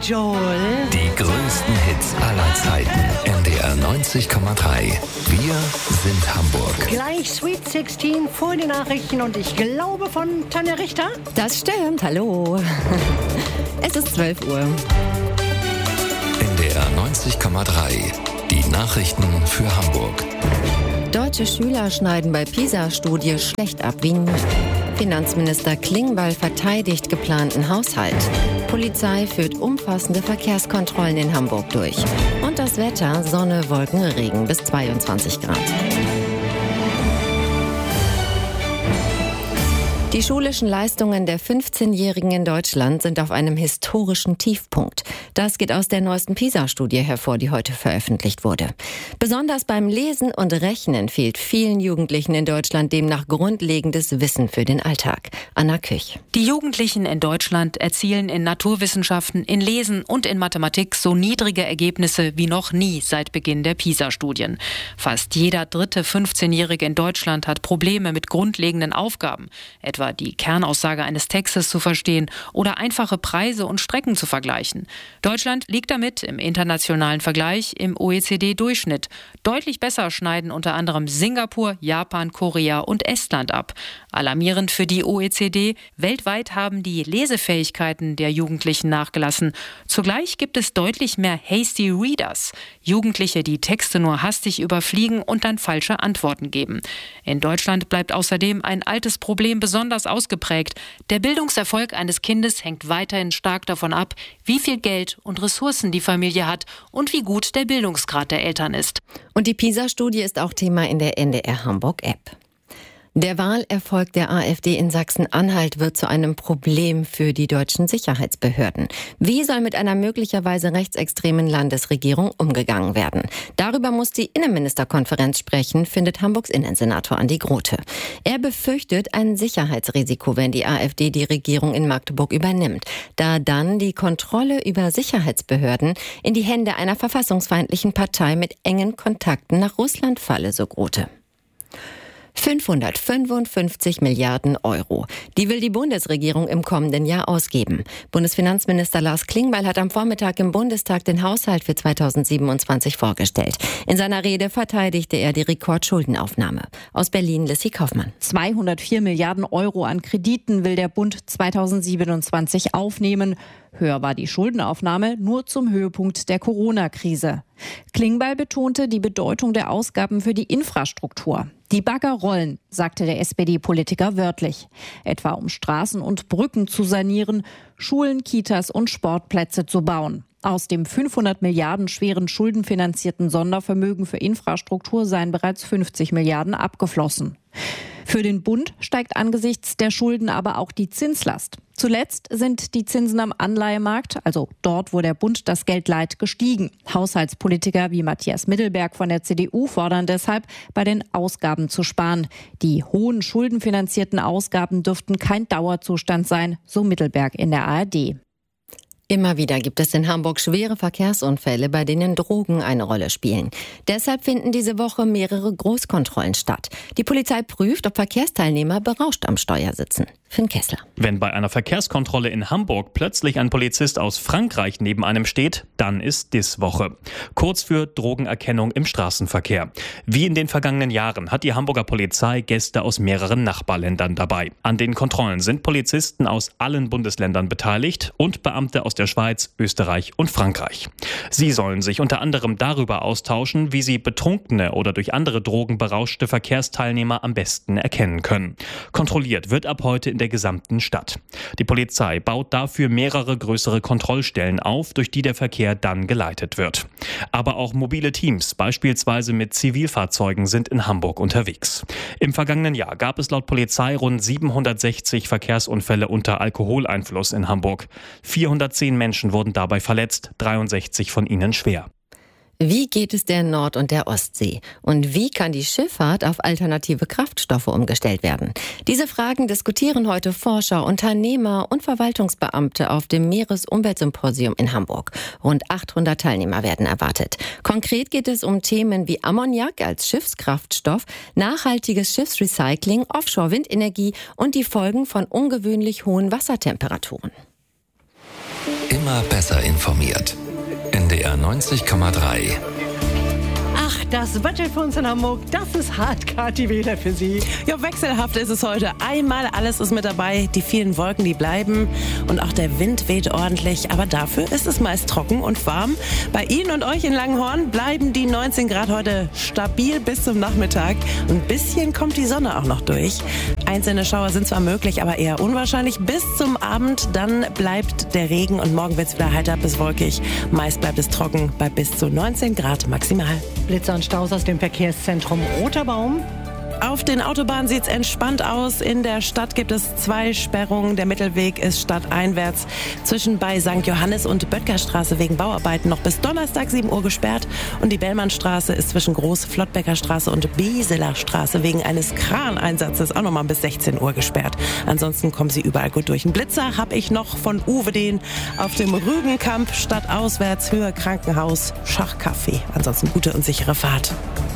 Joel. Die größten Hits aller Zeiten. NDR 90,3. Wir sind Hamburg. Gleich Sweet 16 vor den Nachrichten und ich glaube von Tanja Richter. Das stimmt, hallo. Es ist 12 Uhr. NDR 90,3. Die Nachrichten für Hamburg. Deutsche Schüler schneiden bei PISA-Studie schlecht ab. Finanzminister Klingbeil verteidigt geplanten Haushalt. Polizei führt umfassende Verkehrskontrollen in Hamburg durch. Und das Wetter: Sonne, Wolken, Regen bis 22 Grad. Die schulischen Leistungen der 15-Jährigen in Deutschland sind auf einem historischen Tiefpunkt. Das geht aus der neuesten PISA-Studie hervor, die heute veröffentlicht wurde. Besonders beim Lesen und Rechnen fehlt vielen Jugendlichen in Deutschland demnach grundlegendes Wissen für den Alltag. Anna Küch. Die Jugendlichen in Deutschland erzielen in Naturwissenschaften, in Lesen und in Mathematik so niedrige Ergebnisse wie noch nie seit Beginn der PISA-Studien. Fast jeder dritte 15-Jährige in Deutschland hat Probleme mit grundlegenden Aufgaben, etwa die Kernaussage eines Textes zu verstehen oder einfache Preise und Strecken zu vergleichen. Deutschland liegt damit im internationalen Vergleich im OECD-Durchschnitt. Deutlich besser schneiden unter anderem Singapur, Japan, Korea und Estland ab. Alarmierend für die OECD: weltweit haben die Lesefähigkeiten der Jugendlichen nachgelassen. Zugleich gibt es deutlich mehr Hasty Readers, Jugendliche, die Texte nur hastig überfliegen und dann falsche Antworten geben. In Deutschland bleibt außerdem ein altes Problem besonders ausgeprägt. Der Bildungserfolg eines Kindes hängt weiterhin stark davon ab, wie viel Geld und Ressourcen die Familie hat und wie gut der Bildungsgrad der Eltern ist. Und die PISA-Studie ist auch Thema in der NDR Hamburg-App. Der Wahlerfolg der AfD in Sachsen-Anhalt wird zu einem Problem für die deutschen Sicherheitsbehörden. Wie soll mit einer möglicherweise rechtsextremen Landesregierung umgegangen werden? Darüber muss die Innenministerkonferenz sprechen, findet Hamburgs Innensenator Andi Grote. Er befürchtet ein Sicherheitsrisiko, wenn die AfD die Regierung in Magdeburg übernimmt, da dann die Kontrolle über Sicherheitsbehörden in die Hände einer verfassungsfeindlichen Partei mit engen Kontakten nach Russland falle, so Grote. 555 Milliarden Euro. Die will die Bundesregierung im kommenden Jahr ausgeben. Bundesfinanzminister Lars Klingbeil hat am Vormittag im Bundestag den Haushalt für 2027 vorgestellt. In seiner Rede verteidigte er die Rekordschuldenaufnahme. Aus Berlin Lissy Kaufmann. 204 Milliarden Euro an Krediten will der Bund 2027 aufnehmen. Höher war die Schuldenaufnahme nur zum Höhepunkt der Corona-Krise. Klingbeil betonte die Bedeutung der Ausgaben für die Infrastruktur. Die Bagger rollen, sagte der SPD-Politiker wörtlich. Etwa um Straßen und Brücken zu sanieren, Schulen, Kitas und Sportplätze zu bauen. Aus dem 500 Milliarden schweren schuldenfinanzierten Sondervermögen für Infrastruktur seien bereits 50 Milliarden abgeflossen. Für den Bund steigt angesichts der Schulden aber auch die Zinslast. Zuletzt sind die Zinsen am Anleihemarkt, also dort, wo der Bund das Geld leiht, gestiegen. Haushaltspolitiker wie Matthias Middelberg von der CDU fordern deshalb, bei den Ausgaben zu sparen. Die hohen schuldenfinanzierten Ausgaben dürften kein Dauerzustand sein, so Middelberg in der ARD. Immer wieder gibt es in Hamburg schwere Verkehrsunfälle, bei denen Drogen eine Rolle spielen. Deshalb finden diese Woche mehrere Großkontrollen statt. Die Polizei prüft, ob Verkehrsteilnehmer berauscht am Steuer sitzen. Finn Kessler. Wenn bei einer Verkehrskontrolle in Hamburg plötzlich ein Polizist aus Frankreich neben einem steht, dann ist DIS-Woche. Kurz für Drogenerkennung im Straßenverkehr. Wie in den vergangenen Jahren hat die Hamburger Polizei Gäste aus mehreren Nachbarländern dabei. An den Kontrollen sind Polizisten aus allen Bundesländern beteiligt und Beamte aus der Schweiz, Österreich und Frankreich. Sie sollen sich unter anderem darüber austauschen, wie sie betrunkene oder durch andere Drogen berauschte Verkehrsteilnehmer am besten erkennen können. Kontrolliert wird ab heute in der gesamten Stadt. Die Polizei baut dafür mehrere größere Kontrollstellen auf, durch die der Verkehr dann geleitet wird. Aber auch mobile Teams, beispielsweise mit Zivilfahrzeugen, sind in Hamburg unterwegs. Im vergangenen Jahr gab es laut Polizei rund 760 Verkehrsunfälle unter Alkoholeinfluss in Hamburg. 410 Menschen wurden dabei verletzt, 63 von ihnen schwer. Wie geht es der Nord- und der Ostsee? Und wie kann die Schifffahrt auf alternative Kraftstoffe umgestellt werden? Diese Fragen diskutieren heute Forscher, Unternehmer und Verwaltungsbeamte auf dem Meeresumweltsymposium in Hamburg. Rund 800 Teilnehmer werden erwartet. Konkret geht es um Themen wie Ammoniak als Schiffskraftstoff, nachhaltiges Schiffsrecycling, Offshore-Windenergie und die Folgen von ungewöhnlich hohen Wassertemperaturen. Immer immer besser informiert. NDR 90,3. Ach, das Wetter für uns in Hamburg, das ist hart, Kathi Wähler für Sie. Ja, wechselhaft ist es heute. Einmal alles ist mit dabei. Die vielen Wolken, die bleiben. Und auch der Wind weht ordentlich. Aber dafür ist es meist trocken und warm. Bei Ihnen und euch in Langenhorn bleiben die 19 Grad heute stabil bis zum Nachmittag. Ein bisschen kommt die Sonne auch noch durch. Einzelne Schauer sind zwar möglich, aber eher unwahrscheinlich. Bis zum Abend, dann bleibt der Regen und morgen wird es wieder heiter bis wolkig. Meist bleibt es trocken bei bis zu 19 Grad maximal. Blitzer und Staus aus dem Verkehrszentrum Roter Baum. Auf den Autobahnen sieht es entspannt aus. In der Stadt gibt es 2 Sperrungen. Der Mittelweg ist stadteinwärts zwischen bei St. Johannes und Böttgerstraße wegen Bauarbeiten noch bis Donnerstag 7 Uhr gesperrt. Und die Bellmannstraße ist zwischen Groß-Flottbecker-Straße und Beseler Straße wegen eines Kraneinsatzes auch nochmal bis 16 Uhr gesperrt. Ansonsten kommen Sie überall gut durch. Einen Blitzer habe ich noch von Uwe Den auf dem Rügenkamp stadtauswärts, Höhe Krankenhaus, Schachcafé. Ansonsten gute und sichere Fahrt.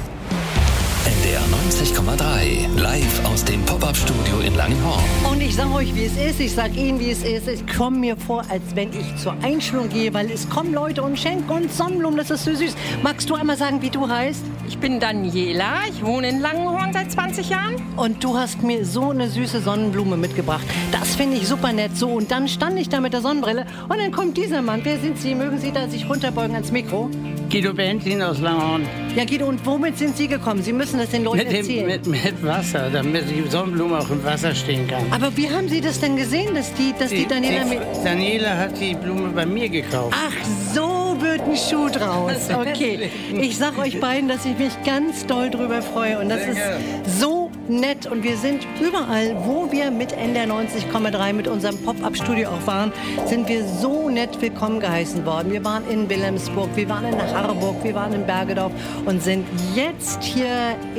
NDR 90,3. Live aus dem Pop-Up-Studio in Langenhorn. Und ich sage euch, wie es ist. Ich sage Ihnen, wie es ist. Ich komme mir vor, als wenn ich zur Einschulung gehe, weil es kommen Leute und schenken uns Sonnenblumen. Das ist so süß. Magst du einmal sagen, wie du heißt? Ich bin Daniela, ich wohne in Langenhorn seit 20 Jahren. Und du hast mir so eine süße Sonnenblume mitgebracht. Das finde ich super nett. So, und dann stand ich da mit der Sonnenbrille und dann kommt dieser Mann. Wer sind Sie? Mögen Sie da sich runterbeugen ans Mikro? Guido Bentlin aus Langenhorn. Ja, Guido, und womit sind Sie gekommen? Sie müssen das den Leuten erzählen. Mit Wasser, damit die Sonnenblume auch im Wasser stehen kann. Aber wie haben Sie das denn gesehen, dass die Daniela... Daniela hat die Blume bei mir gekauft. Ach, so wird ein Schuh draus. Okay. Ich sag euch beiden, dass ich mich ganz doll drüber freue. Und das ist so nett. Und wir sind überall, wo wir mit NDR 90,3 mit unserem Pop-Up-Studio auch waren, sind wir so nett willkommen geheißen worden. Wir waren in Wilhelmsburg, wir waren in Harburg, wir waren in Bergedorf und sind jetzt hier